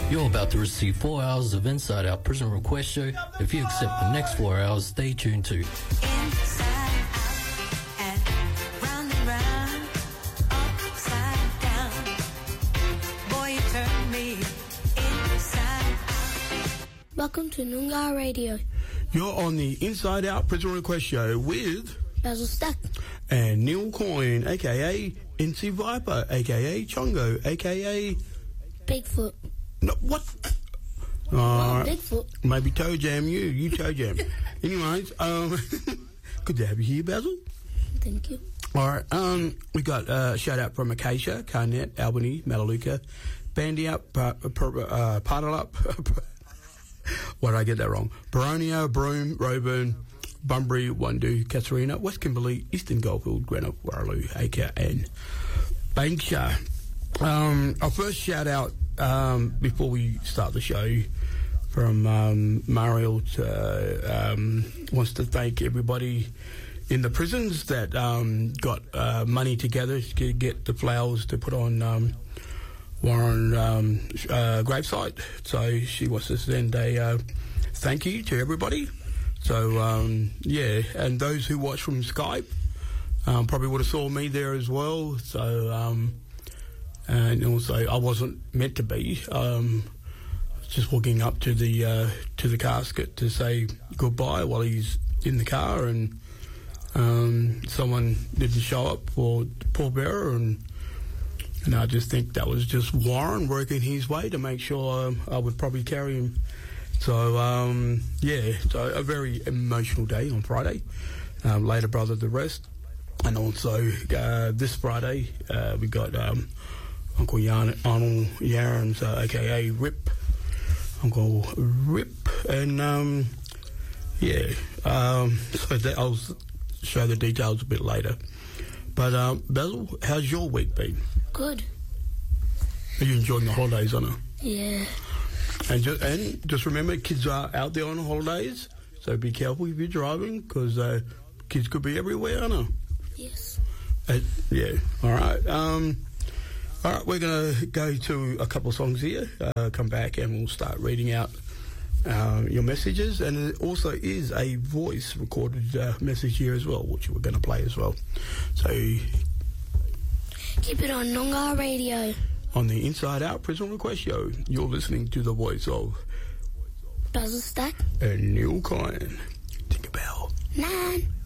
You're about to receive 4 hours of Inside Out Prison Request Show. If you accept the next 4 hours, stay tuned to Inside out and round, upside down. Boy, you turn me inside out. Welcome to Noongar Radio. You're on the Inside Out Prison Request Show with Basil Stack and Neil Coyne, a.k.a. NC Viper, a.k.a. Chongo, a.k.a. Bigfoot. No, what? Well, Bigfoot. Maybe Toe Jam you Toe Jam. Anyways, good to have you here, Basil. Thank you. All right, we got a shout out from Acacia, Carnet, Albany, Melaleuca, Bandy Up, Paddle Up. Why did I get that wrong? Baronia, Broome, Roeburn, Bunbury, Wandoo, Kasarina, West Kimberley, Eastern Goldfield, Greenock, Warraloo, Acre, and Bankshire. Our first shout out before we start the show from Mariel wants to thank everybody in the prisons that got money together to get the flowers to put on Warren gravesite. So she wants to send a thank you to everybody. So yeah, and those who watch from Skype probably would have saw me there as well. So and also I wasn't meant to be. Just walking up to the casket to say goodbye while he's in the car, and someone didn't show up for the pallbearer, and I just think that was just Warren working his way to make sure I would probably carry him. So yeah, so a very emotional day on Friday. Later brother the rest, and also this Friday we got Uncle Arnold Yarns, aka Rip, Uncle Rip, and yeah, so I'll show the details a bit later. But Basil, how's your week been? Good. Are you enjoying the holidays, Anna? Yeah. And just remember, kids are out there on holidays, so be careful if you're driving, because kids could be everywhere, Anna. Yes. Yeah. All right. All right, we're going to go to a couple of songs here, come back and we'll start reading out your messages. And it also is a voice recorded message here as well, which we're going to play as well. So keep it on Noongar Radio. On the Inside Out Prison Request Show, you're listening to the voice of Basil Stack and Neil Coyne. Tinkerbell. 9.